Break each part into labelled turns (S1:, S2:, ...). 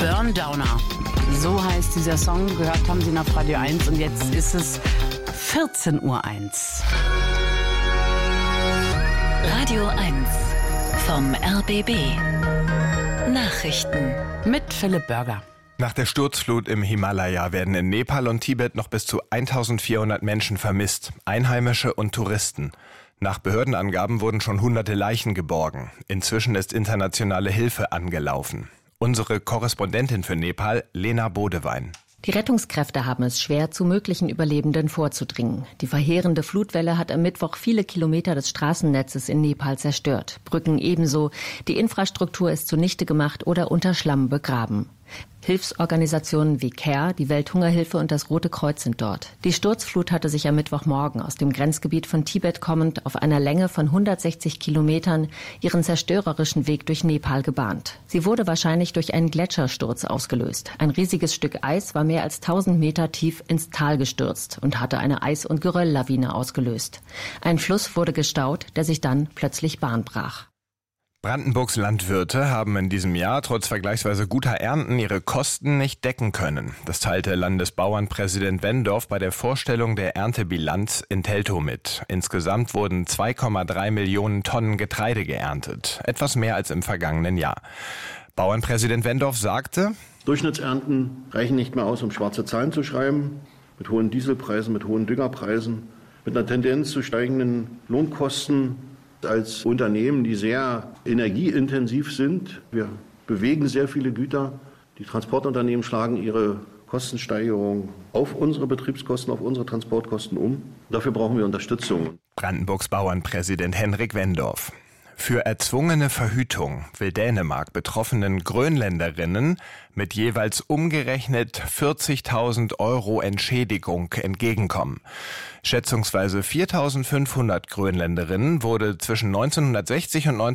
S1: Burndowner. So heißt dieser Song. Gehört haben Sie ihn auf Radio 1 und jetzt ist es 14:01 Uhr.
S2: Radio 1 vom RBB. Nachrichten
S1: Mit Philipp Börger.
S3: Nach der Sturzflut im Himalaya werden in Nepal und Tibet noch bis zu 1400 Menschen vermisst, Einheimische und Touristen. Nach Behördenangaben wurden schon hunderte Leichen geborgen. Inzwischen ist internationale Hilfe angelaufen. Unsere Korrespondentin für Nepal, Lena Bodewein.
S4: Die Rettungskräfte haben es schwer, zu möglichen Überlebenden vorzudringen. Die verheerende Flutwelle hat am Mittwoch viele Kilometer des Straßennetzes in Nepal zerstört. Brücken ebenso. Die Infrastruktur ist zunichte gemacht oder unter Schlamm begraben. Hilfsorganisationen wie CARE, die Welthungerhilfe und das Rote Kreuz sind dort. Die Sturzflut hatte sich am Mittwochmorgen aus dem Grenzgebiet von Tibet kommend auf einer Länge von 160 Kilometern ihren zerstörerischen Weg durch Nepal gebahnt. Sie wurde wahrscheinlich durch einen Gletschersturz ausgelöst. Ein riesiges Stück Eis war mehr als 1000 Meter tief ins Tal gestürzt und hatte eine Eis- und Gerölllawine ausgelöst. Ein Fluss wurde gestaut, der sich dann plötzlich Bahn brach.
S3: Brandenburgs Landwirte haben in diesem Jahr trotz vergleichsweise guter Ernten ihre Kosten nicht decken können. Das teilte Landesbauernpräsident Wendorf bei der Vorstellung der Erntebilanz in Teltow mit. Insgesamt wurden 2,3 Millionen Tonnen Getreide geerntet, etwas mehr als im vergangenen Jahr. Bauernpräsident Wendorf sagte:
S5: Durchschnittsernten reichen nicht mehr aus, um schwarze Zahlen zu schreiben. Mit hohen Dieselpreisen, mit hohen Düngerpreisen, mit einer Tendenz zu steigenden Lohnkosten. Als Unternehmen, die sehr energieintensiv sind. Wir bewegen sehr viele Güter. Die Transportunternehmen schlagen ihre Kostensteigerung auf unsere Betriebskosten, auf unsere Transportkosten um. Dafür brauchen wir Unterstützung.
S3: Brandenburgs Bauernpräsident Henrik Wendorf. Für erzwungene Verhütung will Dänemark betroffenen Grönländerinnen mit jeweils umgerechnet 40.000 € Entschädigung entgegenkommen. Schätzungsweise 4.500 Grönländerinnen wurde zwischen 1960 und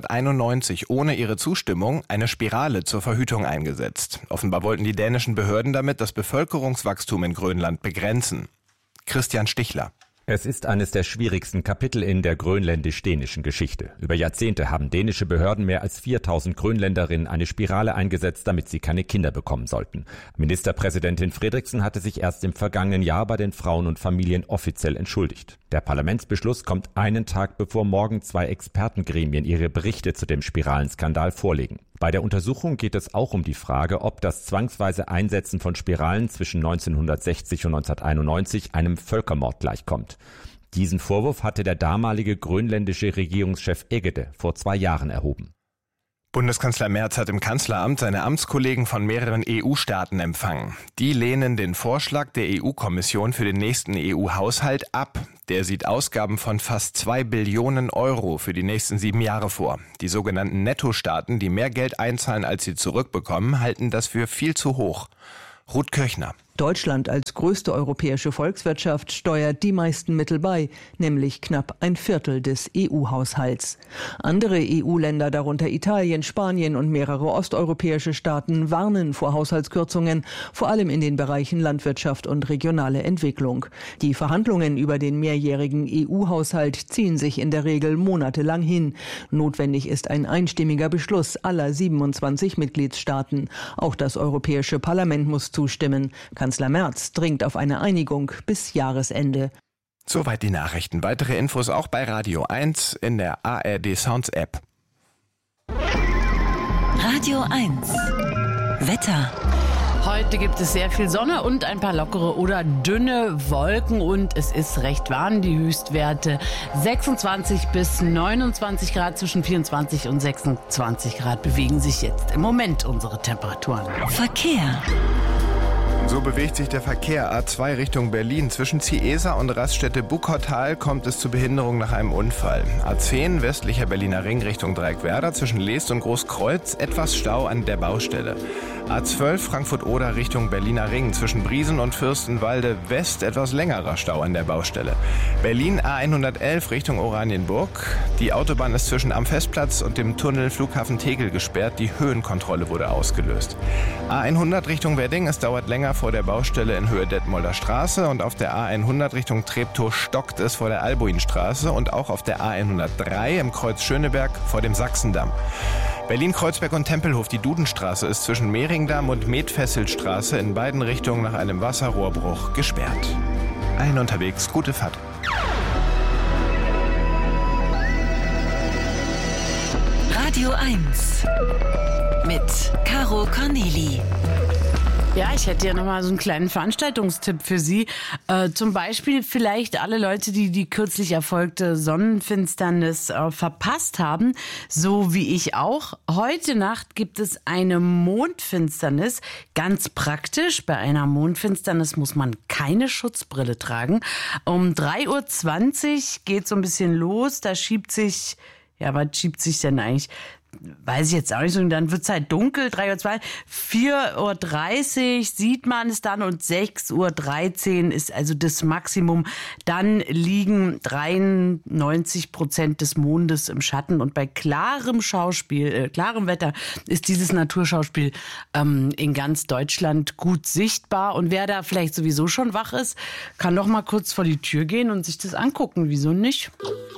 S3: 1991 ohne ihre Zustimmung eine Spirale zur Verhütung eingesetzt. Offenbar wollten die dänischen Behörden damit das Bevölkerungswachstum in Grönland begrenzen. Christian Stichler.
S6: Es ist eines der schwierigsten Kapitel in der grönländisch-dänischen Geschichte. Über Jahrzehnte haben dänische Behörden mehr als 4.000 Grönländerinnen eine Spirale eingesetzt, damit sie keine Kinder bekommen sollten. Ministerpräsidentin Frederiksen hatte sich erst im vergangenen Jahr bei den Frauen und Familien offiziell entschuldigt. Der Parlamentsbeschluss kommt einen Tag bevor morgen 2 Expertengremien ihre Berichte zu dem Spiralenskandal vorlegen. Bei der Untersuchung geht es auch um die Frage, ob das zwangsweise Einsetzen von Spiralen zwischen 1960 und 1991 einem Völkermord gleichkommt. Diesen Vorwurf hatte der damalige grönländische Regierungschef Egede vor 2 Jahren erhoben.
S3: Bundeskanzler Merz hat im Kanzleramt seine Amtskollegen von mehreren EU-Staaten empfangen. Die lehnen den Vorschlag der EU-Kommission für den nächsten EU-Haushalt ab. Der sieht Ausgaben von fast 2 Billionen € für die nächsten 7 Jahre vor. Die sogenannten Nettostaaten, die mehr Geld einzahlen, als sie zurückbekommen, halten das für viel zu hoch. Ruth Kirchner.
S7: Deutschland als größte europäische Volkswirtschaft steuert die meisten Mittel bei, nämlich knapp 1/4 des EU-Haushalts. Andere EU-Länder, darunter Italien, Spanien und mehrere osteuropäische Staaten, warnen vor Haushaltskürzungen, vor allem in den Bereichen Landwirtschaft und regionale Entwicklung. Die Verhandlungen über den mehrjährigen EU-Haushalt ziehen sich in der Regel monatelang hin. Notwendig ist ein einstimmiger Beschluss aller 27 Mitgliedstaaten. Auch das Europäische Parlament muss zustimmen. Kanzler Merz dringt auf eine Einigung bis Jahresende.
S3: Soweit die Nachrichten. Weitere Infos auch bei Radio 1 in der ARD Sounds App.
S2: Radio 1 Wetter.
S1: Heute gibt es sehr viel Sonne und ein paar lockere oder dünne Wolken und es ist recht warm. Die Höchstwerte 26 bis 29 Grad, zwischen 24 und 26 Grad bewegen sich jetzt im Moment unsere Temperaturen.
S2: Verkehr.
S3: So bewegt sich der Verkehr. A2 Richtung Berlin. Zwischen Ziesa und Raststätte-Buckautal kommt es zu Behinderung nach einem Unfall. A10 westlicher Berliner Ring Richtung Dreieckwerder. Zwischen Leest und Großkreuz etwas Stau an der Baustelle. A12 Frankfurt-Oder Richtung Berliner Ring. Zwischen Briesen und Fürstenwalde West etwas längerer Stau an der Baustelle. Berlin A111 Richtung Oranienburg. Die Autobahn ist zwischen am Festplatz und dem Tunnel Flughafen Tegel gesperrt. Die Höhenkontrolle wurde ausgelöst. A100 Richtung Wedding. Es dauert länger vor der Baustelle in Höhe Detmolder Straße. Und auf der A100 Richtung Treptow stockt es vor der Albuinstraße. Und auch auf der A103 im Kreuz Schöneberg vor dem Sachsendamm. Berlin-Kreuzberg und Tempelhof. Die Dudenstraße ist zwischen Mehringdamm und Metfesselstraße in beiden Richtungen nach einem Wasserrohrbruch gesperrt. Allen unterwegs gute Fahrt.
S2: Radio 1 mit Caro Corneli.
S1: Ja, ich hätte ja nochmal so einen kleinen Veranstaltungstipp für Sie. Zum Beispiel vielleicht alle Leute, die die kürzlich erfolgte Sonnenfinsternis verpasst haben, so wie ich auch. Heute Nacht gibt es eine Mondfinsternis. Ganz praktisch, bei einer Mondfinsternis muss man keine Schutzbrille tragen. Um 3:20 Uhr geht so ein bisschen los, da schiebt sich, ja, was schiebt sich denn eigentlich? Weiß ich jetzt auch nicht so. Und dann wird es halt dunkel, 3:02 Uhr, 4:30 Uhr sieht man es dann und 6:13 Uhr ist also das Maximum. Dann liegen 93% des Mondes im Schatten und bei klarem Wetter ist dieses Naturschauspiel in ganz Deutschland gut sichtbar. Und wer da vielleicht sowieso schon wach ist, kann doch mal kurz vor die Tür gehen und sich das angucken. Wieso nicht?